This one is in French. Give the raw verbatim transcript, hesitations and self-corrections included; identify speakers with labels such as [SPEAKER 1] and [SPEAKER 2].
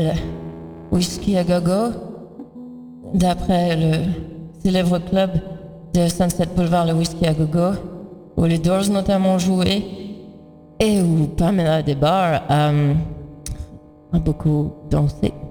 [SPEAKER 1] le Whisky à Gogo, d'après le célèbre club de Sunset Boulevard, le Whisky à Gogo, où les Doors notamment jouaient, et où Pamela Des Barres euh, a beaucoup dansé.